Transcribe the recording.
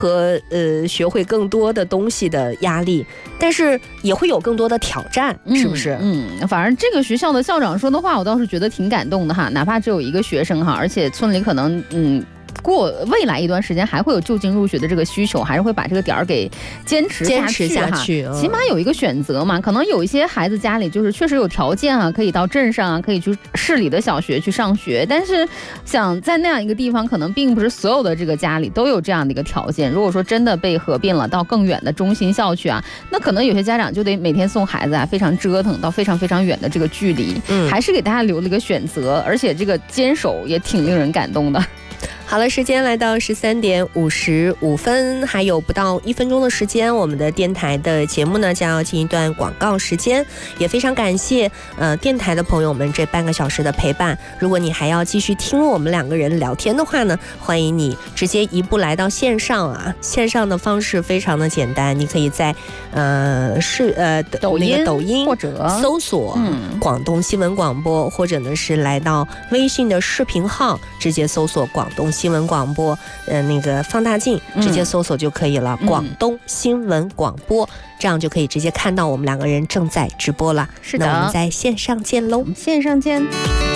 和学会更多的东西的压力，但是也会有更多的挑战，是不是？ 反正这个学校的校长说的话，我倒是觉得挺感动的哈，哪怕只有一个学生哈，而且村里可能过未来一段时间还会有就近入学的这个需求，还是会把这个点儿给坚持下去，起码有一个选择嘛。可能有一些孩子家里就是确实有条件啊，可以到镇上啊，可以去市里的小学去上学，但是想在那样一个地方，可能并不是所有的这个家里都有这样的一个条件。如果说真的被合并了到更远的中心校区啊，那可能有些家长就得每天送孩子啊，非常折腾到非常非常远的这个距离，还是给大家留了一个选择，而且这个坚守也挺令人感动的。 好了，时间来到13点55分，还有不到1分钟的时间，我们的电台的节目呢将要进一段广告时间，也非常感谢电台的朋友们这半个小时的陪伴。如果你还要继续听我们2个人聊天的话呢，欢迎你直接一步来到线上啊。线上的方式非常的简单，你可以在抖音或者搜索广东新闻广播，或者呢是来到微信的视频号直接搜索广东新闻广播，那个放大镜直接搜索就可以了，广东新闻广播，这样就可以直接看到我们2个人正在直播了。 是的， 那我们在线上见喽， 线上见。